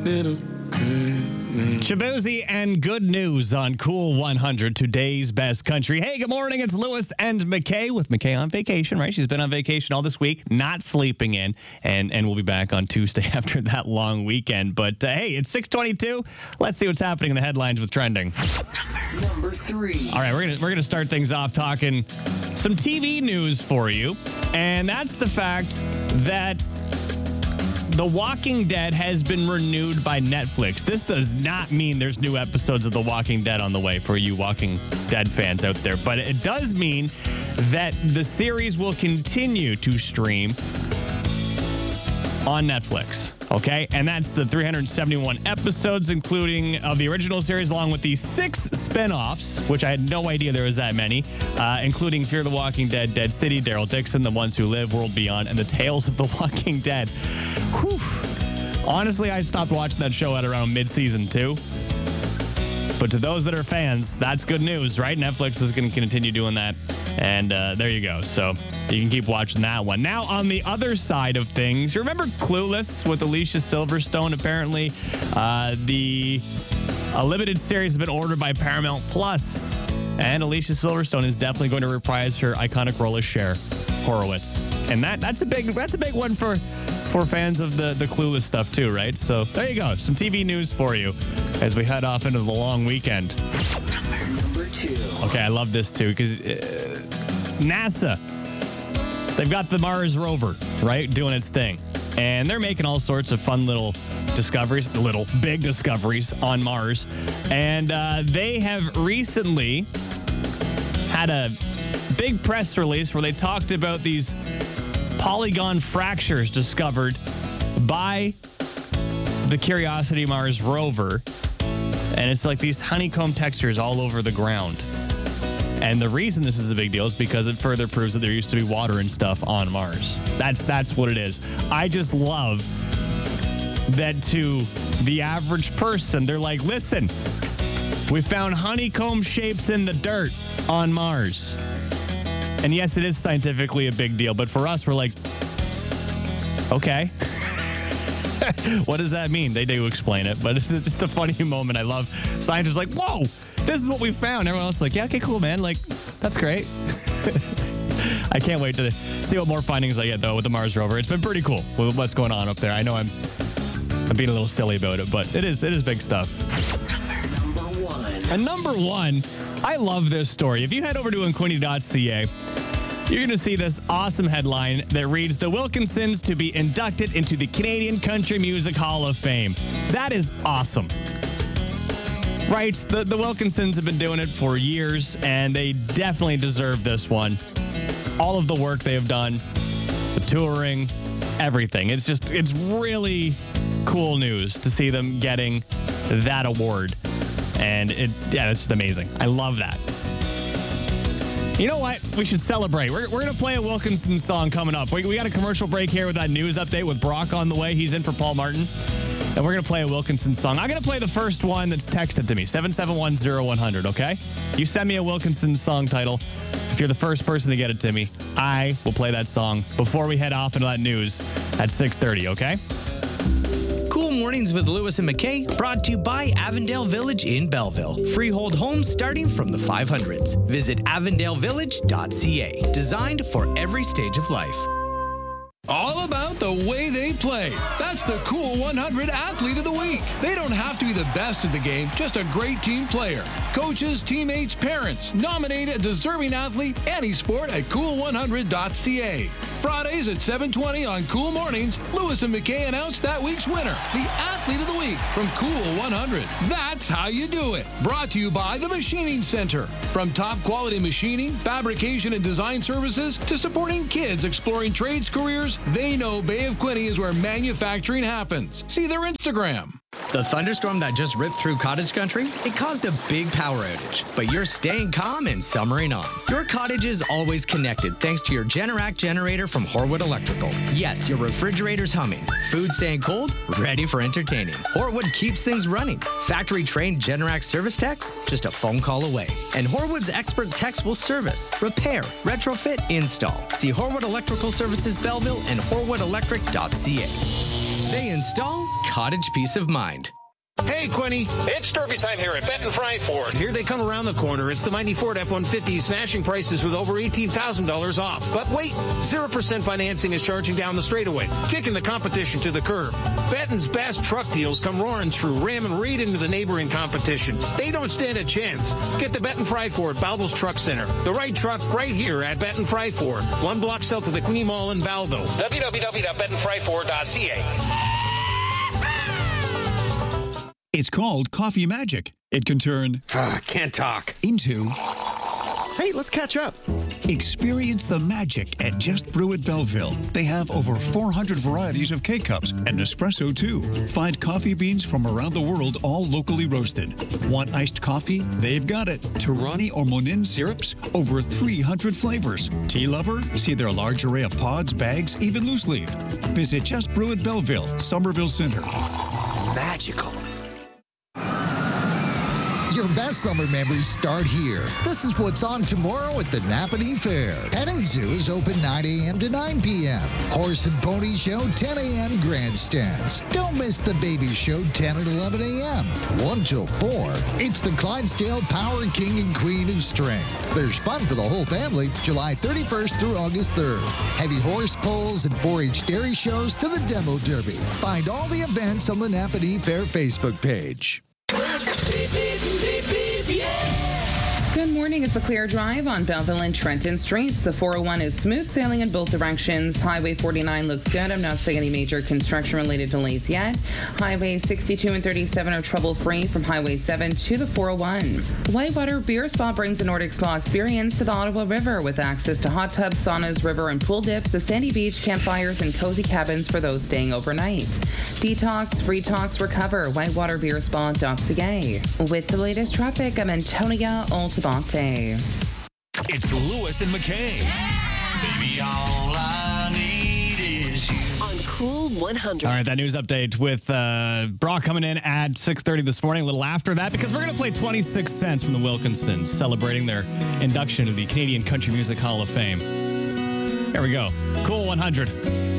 little Shabuzi and Good News on Cool 100, today's best country. Hey, good morning. It's Lewis and McKay with McKay on vacation, right? She's been on vacation all this week, not sleeping in, and we'll be back on Tuesday after that long weekend. But hey, it's 6:22. Let's see what's happening in the headlines with trending. Number 3. All right, we're gonna start things off talking some TV news for you, and that's the fact that The Walking Dead has been renewed by Netflix. This does not mean there's new episodes of The Walking Dead on the way for you Walking Dead fans out there, but it does mean that the series will continue to stream on Netflix, okay? And that's the 371 episodes, including of the original series, along with the 6 spinoffs, which I had no idea there was that many, including Fear the Walking Dead, Dead City, Daryl Dixon, The Ones Who Live, World Beyond, and The Tales of the Walking Dead. Whew. Honestly, I stopped watching that show at around mid-season 2. But to those that are fans, that's good news, right? Netflix is going to continue doing that. And there you go. So you can keep watching that one. Now, on the other side of things, you remember Clueless with Alicia Silverstone? Apparently, a limited series has been ordered by Paramount Plus, and Alicia Silverstone is definitely going to reprise her iconic role as Cher Horowitz. And that's a big one for fans of the Clueless stuff too, right? So there you go. Some TV news for you as we head off into the long weekend. Number 2. Okay, I love this too because NASA, they've got the Mars rover, right, doing its thing. And they're making all sorts of fun little discoveries, little big discoveries on Mars. And they have recently had a big press release where they talked about these polygon fractures discovered by the Curiosity Mars rover. And it's like these honeycomb textures all over the ground. And the reason this is a big deal is because it further proves that there used to be water and stuff on Mars. That's what it is. I just love that to the average person, they're like, listen, we found honeycomb shapes in the dirt on Mars. And yes, it is scientifically a big deal, but for us, we're like, okay. What does that mean? They do explain it, but it's just a funny moment. I love scientists like, whoa, this is what we found. Everyone else is like, yeah, okay, cool, man. Like, that's great. I can't wait to see what more findings I get, though, with the Mars rover. It's been pretty cool with what's going on up there. I know I'm being a little silly about it, but it is big stuff. Number 1. And number 1, I love this story. If you head over to inquini.ca, you're going to see this awesome headline that reads, The Wilkinsons to be inducted into the Canadian Country Music Hall of Fame. That is awesome. Right? The Wilkinsons have been doing it for years, and they definitely deserve this one. All of the work they have done, the touring, everything. It's really cool news to see them getting that award. And it's just amazing. I love that. You know what? We should celebrate. We're going to play a Wilkinson song coming up. We got a commercial break here with that news update with Brock on the way. He's in for Paul Martin. And we're going to play a Wilkinson song. I'm going to play the first one that's texted to me, 7710100, okay? You send me a Wilkinson song title. If you're the first person to get it to me, I will play that song before we head off into that news at 6:30, okay? Cool Mornings with Lewis and McKay, brought to you by Avondale Village in Belleville. Freehold homes starting from the 500s. Visit avondalevillage.ca. Designed for every stage of life. All about the way they play. That's the Cool 100 Athlete of the Week. They don't have to be the best at the game, just a great team player. Coaches, teammates, parents, nominate a deserving athlete any sport at cool100.ca. Fridays at 7:20 on Cool Mornings, Lewis and McKay announce that week's winner, the Athlete of the Week from Cool 100. That's how you do it. Brought to you by the Machining Center. From top quality machining, fabrication, and design services to supporting kids exploring trades careers, they know Bay of Quinte is where manufacturing happens. See their Instagram. The thunderstorm that just ripped through cottage country, it caused a big power outage, but you're staying calm and summering on. Your cottage is always connected thanks to your Generac generator from Horwood Electrical. Yes, your refrigerator's humming, food staying cold, ready for entertaining. Horwood keeps things running. Factory-trained Generac service techs, just a phone call away. And Horwood's expert techs will service, repair, retrofit, install. See Horwood Electrical Services Belleville and horwoodelectric.ca. They install cottage peace of mind. Hey, Quinny. It's Derby time here at Benton Fry Ford. Here they come around the corner. It's the mighty Ford F-150 smashing prices with over $18,000 off. But wait, 0% financing is charging down the straightaway, kicking the competition to the curb. Benton's best truck deals come roaring through, ramming right into the neighboring competition. They don't stand a chance. Get the Benton Fry Ford, Baldo's Truck Center. The right truck right here at Benton Fry Ford. 1 block south of the Queen Mall in Baldo. www.bentonfryford.ca. It's called Coffee Magic. It can turn Can't talk. into Hey, let's catch up. experience the magic at Just Brew at Belleville. They have over 400 varieties of K-Cups and Nespresso too. Find coffee beans from around the world, all locally roasted. Want iced coffee? They've got it. Torani or Monin syrups, over 300 flavors. Tea lover? See their large array of pods, bags, even loose leaf. Visit Just Brew at Belleville, Somerville Center. Magical. Your best summer memories start here. This is what's on tomorrow at the Napanee Fair. Petting Zoo is open 9 a.m. to 9 p.m. Horse and Pony Show, 10 a.m. grandstands. Don't miss the Baby Show, 10 and 11 a.m. 1 till 4. It's the Clydesdale Power King and Queen of Strength. There's fun for the whole family, July 31st through August 3rd. Heavy horse pulls and 4-H dairy shows to the Demo Derby. Find all the events on the Napanee Fair Facebook page. Good morning. It's a clear drive on Belleville and Trenton Streets. The 401 is smooth sailing in both directions. Highway 49 looks good. I'm not seeing any major construction-related delays yet. Highway 62 and 37 are trouble-free from Highway 7 to the 401. Whitewater Beer Spa brings a Nordic spa experience to the Ottawa River with access to hot tubs, saunas, river and pool dips, a sandy beach, campfires, and cozy cabins for those staying overnight. Detox, retox, recover. WhitewaterBeerSpa.ca. With the latest traffic, I'm Antonia Altabonte. It's Lewis and McKay. Baby, all I need is you. On Cool 100. All right, that news update with Brock coming in at 6:30 this morning, a little after that, because we're going to play 26 Cents from the Wilkinsons, celebrating their induction to the Canadian Country Music Hall of Fame. There we go. Cool 100.